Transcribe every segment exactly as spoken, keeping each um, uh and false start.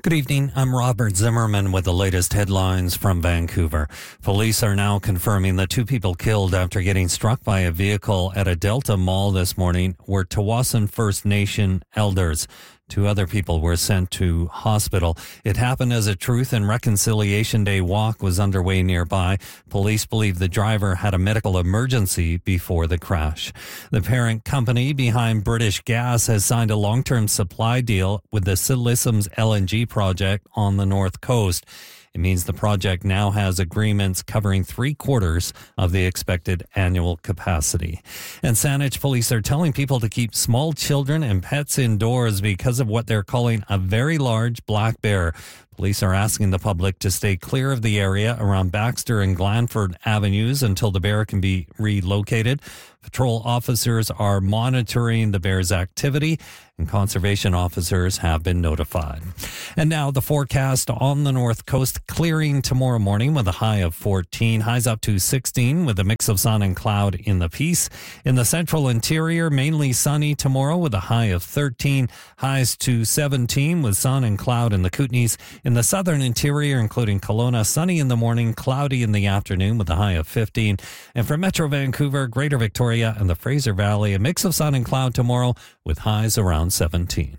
Good evening. I'm Robert Zimmerman with the latest headlines from Vancouver. Police are now confirming the two people killed after getting struck by a vehicle at a Delta mall this morning were Tsawwassen First Nation elders. Two other people were sent to hospital. It happened as a Truth and Reconciliation Day walk was underway nearby. Police believe the driver had a medical emergency before the crash. The parent company behind British Gas has signed a long-term supply deal with the Silesums L N G project on the North Coast. It means the project now has agreements covering three quarters of the expected annual capacity. And Saanich police are telling people to keep small children and pets indoors because of what they're calling a very large black bear. Police are asking the public to stay clear of the area around Baxter and Glanford Avenues until the bear can be relocated. Patrol officers are monitoring the bear's activity, and conservation officers have been notified. And now the forecast on the North Coast, clearing tomorrow morning with a high of fourteen, highs up to sixteen with a mix of sun and cloud in the Peace. In the central interior, mainly sunny tomorrow with a high of thirteen, highs to seventeen with sun and cloud in the Kootenays. In the southern interior, including Kelowna, sunny in the morning, cloudy in the afternoon with a high of fifteen. And for Metro Vancouver, Greater Victoria, and the Fraser Valley, a mix of sun and cloud tomorrow with highs around seventeen.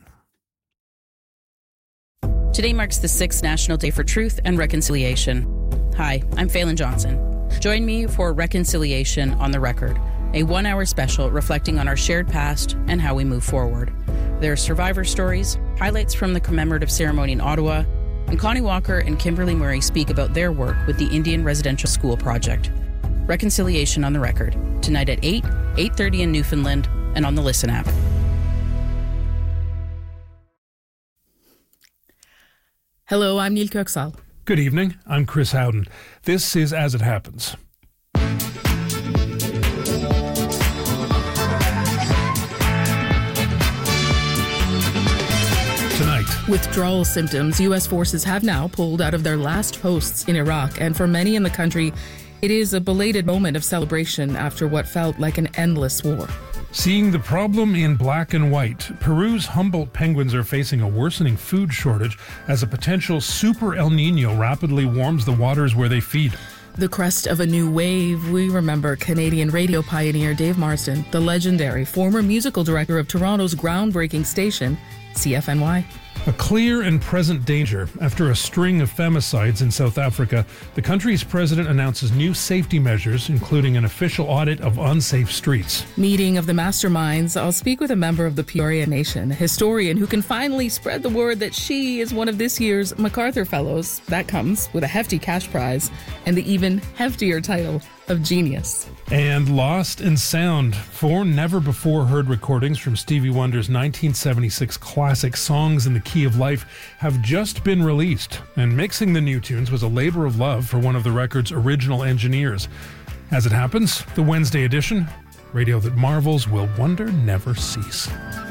Today marks the sixth National Day for Truth and Reconciliation. Hi, I'm Phelan Johnson. Join me for Reconciliation on the Record, a one-hour special reflecting on our shared past and how we move forward. There are survivor stories, highlights from the commemorative ceremony in Ottawa, and Connie Walker and Kimberly Murray speak about their work with the Indian Residential School Project. Reconciliation on the Record, tonight at eight, eight thirty in Newfoundland, and on the Listen app. Hello, I'm Neil Kirksall. Good evening, I'm Chris Howden. This is As It Happens. Tonight. Withdrawal symptoms. U S forces have now pulled out of their last posts in Iraq, and for many in the country, it is a belated moment of celebration after what felt like an endless war. Seeing the problem in black and white, Peru's Humboldt penguins are facing a worsening food shortage as a potential super El Nino rapidly warms the waters where they feed. The crest of a new wave, we remember Canadian radio pioneer Dave Marsden, the legendary former musical director of Toronto's groundbreaking station, C F N Y. A clear and present danger. After a string of femicides in South Africa, the country's president announces new safety measures, including an official audit of unsafe streets. Meeting of the masterminds. I'll speak with a member of the Peoria Nation, a historian who can finally spread the word that she is one of this year's MacArthur Fellows. That comes with a hefty cash prize and the even heftier title of Genius. And Lost in Sound, four never-before-heard recordings from Stevie Wonder's nineteen seventy-six classic Songs in the Key of Life have just been released, and mixing the new tunes was a labor of love for one of the record's original engineers. As it happens, the Wednesday edition, radio that marvels will wonder never cease.